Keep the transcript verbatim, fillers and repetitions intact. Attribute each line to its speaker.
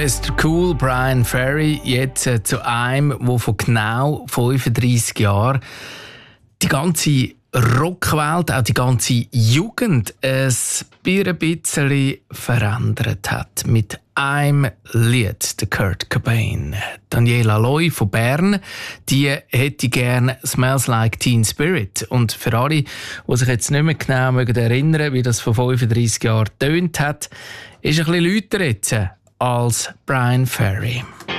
Speaker 1: Mister Cool, Bryan Ferry, jetzt äh, zu einem, der vor genau fünfunddreissig Jahren die ganze Rockwelt, auch die ganze Jugend, ein bisschen verändert hat. Mit einem Lied, der Kurt Cobain. Daniela Loi von Bern, die hätte gerne «Smells Like Teen Spirit». Und für alle, die sich jetzt nicht mehr genau erinnern, wie das vor fünfunddreissig Jahren getönt hat, ist ein bisschen lauter jetzt als Bryan Ferry.